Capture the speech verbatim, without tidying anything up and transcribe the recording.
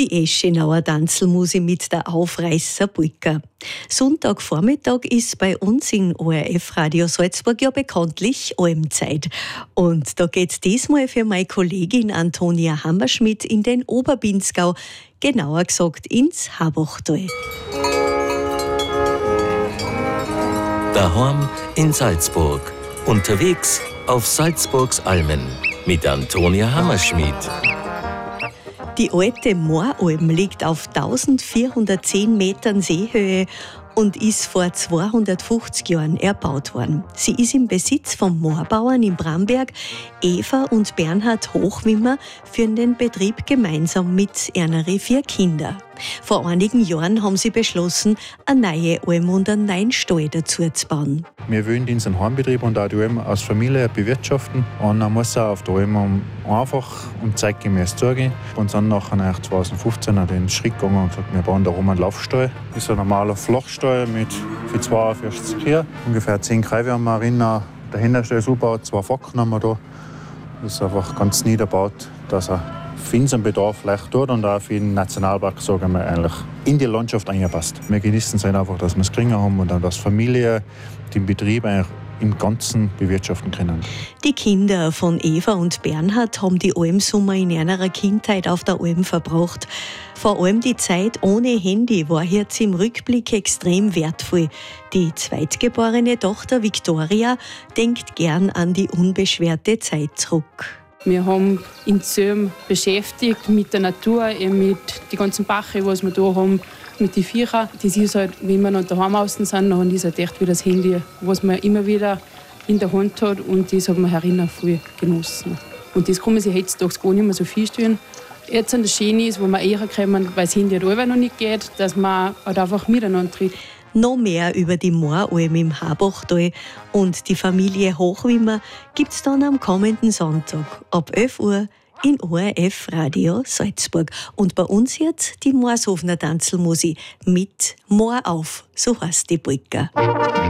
Die Eschenauer Tanzelmusik mit der Aufreißer-Polka. Sonntagvormittag ist bei uns in O R F Radio Salzburg ja bekanntlich Almzeit. Und da geht's diesmal für meine Kollegin Antonia Hammerschmidt in den Oberbinsgau, genauer gesagt ins Habachtal. Daheim in Salzburg. Unterwegs auf Salzburgs Almen mit Antonia Hammerschmidt. Die alte Mooralm liegt auf eintausendvierhundertzehn Metern Seehöhe und ist vor zweihundertfünfzig Jahren erbaut worden. Sie ist im Besitz von Moorbauern in Bramberg. Eva und Bernhard Hochwimmer führen den Betrieb gemeinsam mit ihren vier Kindern. Vor einigen Jahren haben sie beschlossen, eine neue Alm und einen neuen Stall dazu zu bauen. Wir wollen unseren Heimbetrieb und auch die Alm als Familie bewirtschaften. Und dann muss auch auf der Alm einfach und zeitgemäß zugehen. Und dann nachher zweitausendfünfzehn den Schritt gegangen und gesagt, wir bauen da oben einen Laufstall. Das ist ein normaler Flachstall mit für zweiundvierzig Kühe. Ungefähr zehn Kühe haben wir drin. Der Hinterstall ist umgebaut, zwei Facken haben wir da. Das ist einfach ganz niedergebaut, dass er für unseren Bedarf leicht tut und auch für den Nationalpark, sagen wir, eigentlich in die Landschaft eingepasst. Wir genießen es einfach, dass wir es kriegen haben und dann, dass Familie den Betrieb eigentlich im Ganzen bewirtschaften können. Die Kinder von Eva und Bernhard haben die Almsommer in ihrer Kindheit auf der Alm verbracht. Vor allem die Zeit ohne Handy war jetzt im Rückblick extrem wertvoll. Die zweitgeborene Tochter Viktoria denkt gern an die unbeschwerte Zeit zurück. Wir haben uns beschäftigt mit der Natur, eben mit den ganzen Bachen, was wir hier haben, mit den Viechern. Das ist halt, wenn wir noch daheim außen sind, dann ist halt echt wie das Handy, was man immer wieder in der Hand hat. Und das hat man herinnen viel genossen. Und das kann man sich heutzutage gar nicht mehr so viel stellen. Jetzt das Schöne ist, wo wir eher kommen, weil das Handy halt auch noch nicht geht, dass man halt einfach miteinander tritt. Noch mehr über die Mooralm im Habachtal und die Familie Hochwimmer gibt's dann am kommenden Sonntag ab elf Uhr in O R F Radio Salzburg. Und bei uns jetzt die Moorshofner Tanzelmusik mit Moor auf, so heißt die Polka.